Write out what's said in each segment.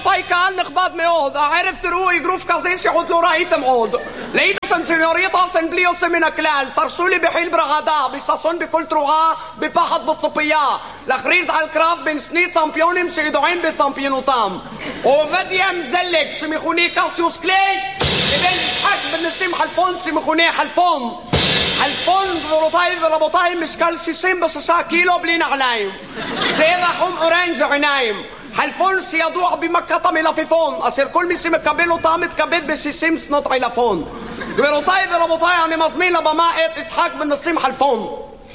רבותיי, קהל נכבד מאוד, הערב תראו אגרוף כזה שעוד לא ראיתם עוד. ליידסן סניוריטסן בלי יוצא מן הכלל, תרשו לי בחיל ברעדה, בששון בכל תרועה, בפחד בציפייה, להכריז על קרב בין שני צמפיונים שידועים בצמפיונותם. עובדיה מזלג שמכונה קסיוס קליי לבין יצחק בן נסים חלפון שמכונה חלפון. חלפון, גבירותיי ורבותיי, משקל 66 קילו בלי נעליים, צבע חום אורנג' עיניים. חלפון שידוע במכת המלפפון, אשר כל מי שמקבל אותה מתכבד ב60 שנות עילפון. גבירותיי ורבותיי, אני מזמין לבמה את יצחק בן נסים חלפון.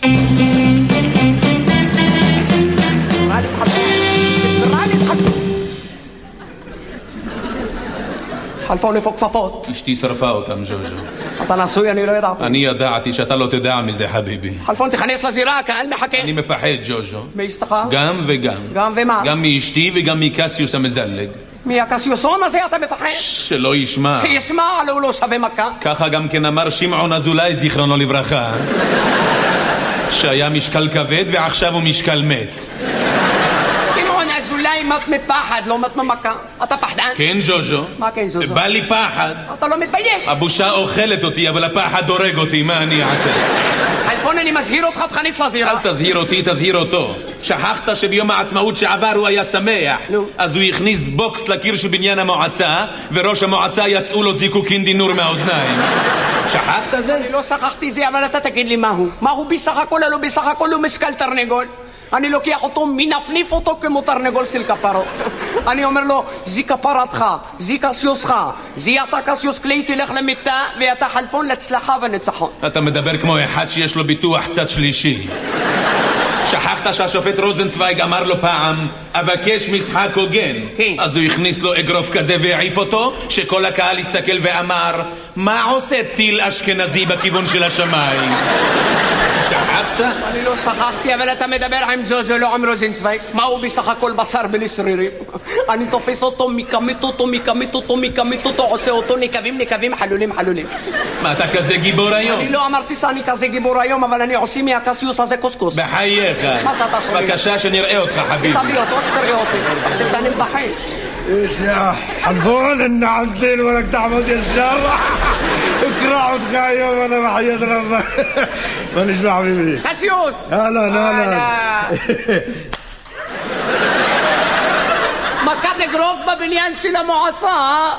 חלפון איפה כפפות? אשתי שרפה אותם, ז'וז'ו. אתה נשוי? אני לא ידעתי. אני ידעתי שאתה לא תדע מזה, חביבי. חלפון, תכנס לזירה, הקהל מחכה. אני מפחד, ז'וז'ו. מאשתך? גם וגם. גם ומה? גם מאשתי וגם מקסיוס המזלג. מהקסיוסון הזה אתה מפחד? שלא ישמע. שישמע, הוא לא שווה מכה. ככה גם כן אמר שמעון אזולאי זיכרונו לברכה, שהיה משקל כבד ועכשיו הוא משקל מת. אולי מת מפחד, לא מת ממכה. אתה פחדן? כן, ז'וז'ו. מה כן, ז'וז'ו? בא לי פחד. אתה לא מתבייש. הבושה אוכלת אותי, אבל הפחד הורג אותי, מה אני אעשה? חלפון, אני מזהיר אותך, תכניס לזירה. אל תזהיר אותי, תזהיר אותו. שכחת שביום העצמאות שעבר הוא היה שמח, אז הוא הכניס בוקס לקיר של בניין המועצה, וראש המועצה יצאו לו זיקוקין דינור מהאוזניים. שכחת זה? אני לא שכחתי זה, אבל אתה תגיד לי מהו. מהו בסך הכל? לא בסך הכל הוא משקל תרנגול. אני לוקח אותו, מנפניף אותו כמו תרנגול של כפרות. אני אומר לו, זי כפרתך, זי קסיוסך, זי אתה קסיוס קליי, תלך למיטה, ואתה חלפון להצלחה וניצחון. אתה מדבר כמו אחד שיש לו ביטוח צד שלישי. שכחת שהשופט רוזנצוויג אמר לו פעם, אבקש משחק הוגן. אז הוא הכניס לו אגרוף כזה והעיף אותו, שכל הקהל הסתכל ואמר, מה עושה טיל אשכנזי בכיוון של השמיים? שכחת? אני לא שכחתי, אבל אתה מדבר עם ז'וז'ו, לא עם רוזנצוויג. מה הוא בסך הכל בשר בלי שרירים? אני תופס אותו, מקמית אותו, עושה אותו נקבים, חלולים. מה, אתה כזה גיבור היום? אני לא אמרתי שאני כזה גיבור היום, אבל אני עושה מהקסיוס הזה קוסקוס. בחייך. מה שאתה שומע? בבקשה שנראה אותך, חביבי. תביא אותו, שתראה אותי. חושב שאני מבחין. ايش يا حلفون ان عدل ولك تعبد الشر اكرع وتخايم وانا بحياة ربك مانيش مع حبيبي קסיוס! لا מכת אגרוף בבניין של המועצה.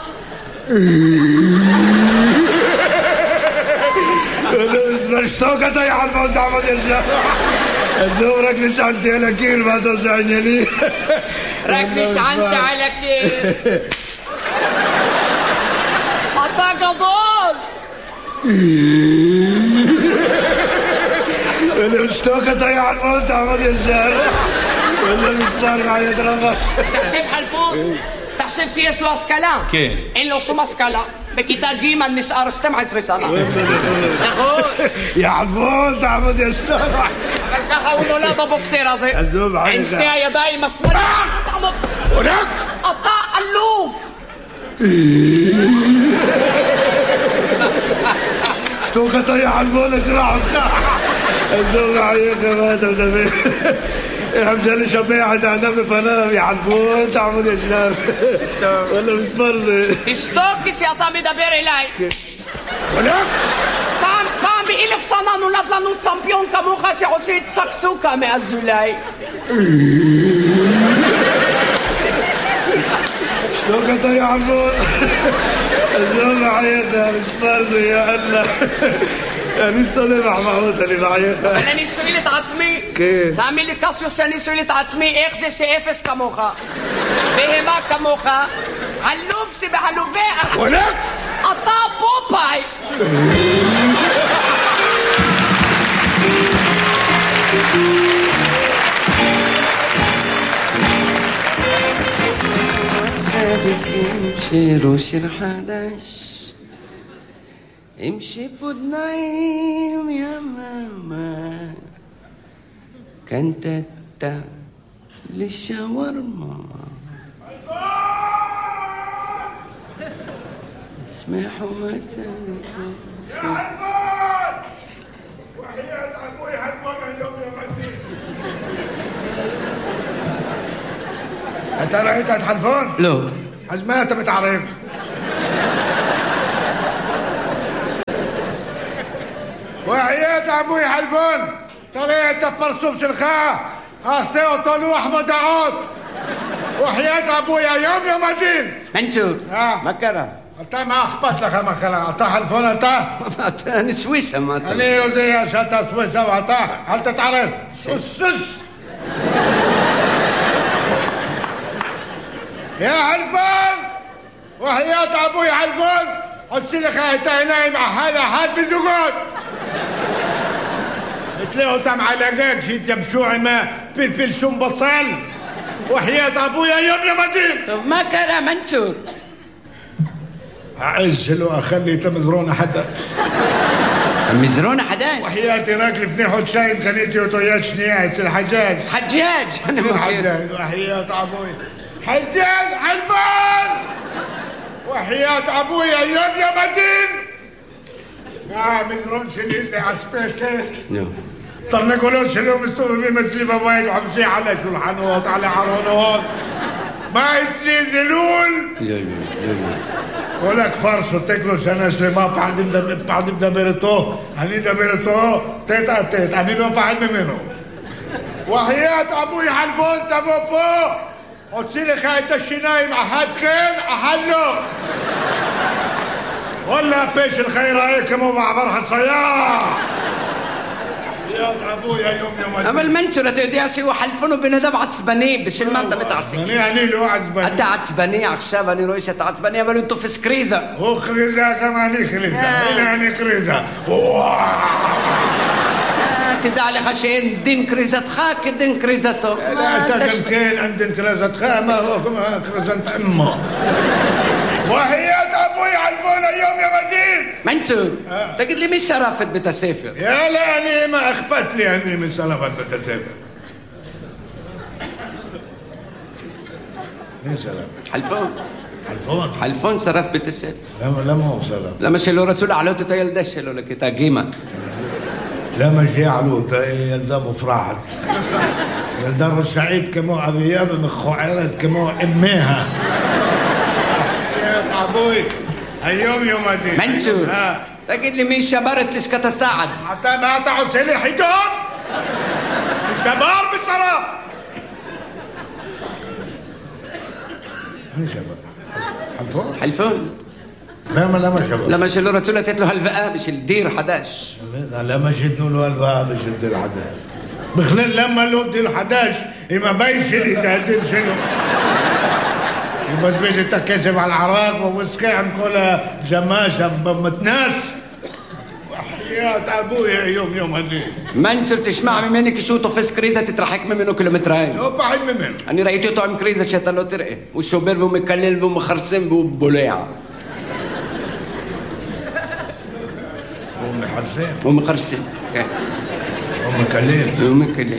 اسمع اشتوكت يا حلفون تعبد الشر ازورك نشعنتي على كيل ما توسعني لي רק נשענת על הקיר. אתה גדול. انا اشتوكت يا حلفون تعبد الشر ولا مسمار معي دربك. תחשב חלפון, תחשב שיש לו השכלה. כן. אין לו שום השכלה. בכיתה ג' נשאר 12 שנה. נכון. يا حلفون تعبد الشر אבל ככה הוא נולד הבוקסר הזה. עזוב, עם שני הידיים השמאליות. תעמוד. אתה אלוף. اشتوكت يا حلفون اقرع وتخاع عزوز عليك ما انت مدبر حمشالي شبيعة انا بفنام يا حلفون تعمل الشر ولا مسمرزة תשתוק כשאתה מדבר אליי. פעם ב1000 שנה נולד לנו צמפיון כמוך שעושה צ'קסוקה מאזולאי. اشتوكت يا حلفون عزوز عليك يا مسمرزة يا الله אני סולח מחמאות, אני מחייך. אבל אני שואל את עצמי, תאמין לי קסיוס שאני שואל את עצמי, איך זה שאפס כמוך, בהמה כמוך, עלוב שבעלובי, אתה פופאי. שירו שיר חדש עם שיפודניים יממה קנטטה לשווארמה اسمحوا متى يا حلفون وحياة أبوي حلفون اليوم يا مدين أنت رأيت حلفون؟ לא حجمها بتعرف. وحياة ابوي حلفون طريقة البرسوم شلخاه هاسيو طلوع احمد عود. وحياة ابويا يوم الدين. منشور مكرة انت ما اخبط لك مكرة انت حلفون انت انا سويسة ما انا يولدي يا شتا سويسة وانت هل تتعرف سس يا حلفون. وحياة ابوي حلفون حطي لك هاي مع هذا حد بزقود تلاقوا تم علاقاك جيت يمشوعي ما فلفل شم بصل. وحياة ابويا يوم مدين. طب ما كان منشور اعز لو اخلي تمزرون حدا مزرونة حداش. وحياتي راكل فنيحو شاي خليتي وطيات شنيات الحجاج حجاج انا الحجاج. وحياة ابويا حجاج حلفان. وحياة ابويا يوم مدين. مزرون شليتي عسبيستيك طرنا قولون شلو مستوى بمسلمة وايد وحمشي على شلحانوت على عرانوت ما يسلي زلول ولك فرش وتاكلوا سنة سليما بعد بدبرتو هني دبرتو تيتا تيت هني لو بعد منه. وحياة ابوي حلفون تبوبو وتصيلي خايت الشنايم احد خين احلو ولا بيش الخير عليكم ومع فرحة صياح. يا ابويا يوم اما المنشورة تودياسي وحلفونه بندم عصباني بش المادة بتعصي يعني له عصباني انت عصباني عخشاب اني رويشة عصباني بل انتو في سكريزة وخريزة كمان كريزة يعني كريزة تدع لي خشين دين كريزة خاك دين كريزته لا انت كان عندن كريزة خا ما هو كريزة امه. وحياة ابوي حلفونا يوم يا مدين. منشور تقول لي مش شرفت بتسافر يا لا اني ما اخبت لي اني من شرفت بتسافر. مين شرف؟ حلفون شرف بتسافر. لا ما هو شرف. لما شلو رسول علوت تيلدش شلو لك تاجيمك. لا ما جي علوت يلدا مفرحت. يلدا السعيد كمو ابياب مخوعرت كمو اميها. ابوي اليوم يوم الدين. منشور تقول لي مين شبرت ليش كتساعد حتى ما تعوز لي حيدون الشبار بالصلاة. مين شبر؟ حلفون؟ لا شبر. لما شلو رسولة تتلو هالفقا مش الدير حداش. لا ما شدنوا له هالفقا مش الدير حداش. بخلال لما له الدير حداش ما بين شلي تهدين شنو. بس بيجي تكسب على العراق ووسكي عم كل جماشة بمتناس. وحياة ابويا يوم هدي. منشور تسمع منك شوطه في سكريزة تترحك منه كيلومترين. هو بعيد منه. أنا رأيته طعم كريزة شتلو ترقي والشوبير بمكلل بمخرسم ببوليع. ومخرسم. ومكلل.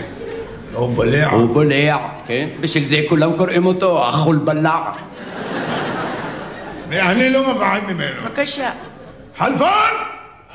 وبليع بش زي كلهم كرقمتو اخو البلاع يعني لو ما قاعد منه ما كشا حلفان